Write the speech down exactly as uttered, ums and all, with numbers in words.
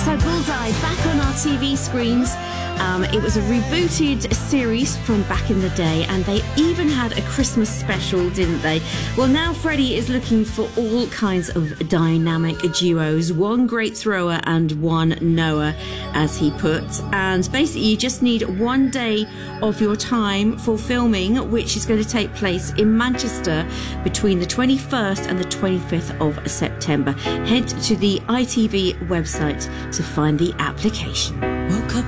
So Bullseye, back on our T V screens. Um, it was a rebooted series from back in the day, and they even had a Christmas special, didn't they? Well, now Freddie is looking for all kinds of dynamic duos, one great thrower and one knower, as he puts. And basically, you just need one day of your time for filming, which is going to take place in Manchester between the twenty-first and the twenty-fifth of September. Head to the I T V website to find the application. Woke up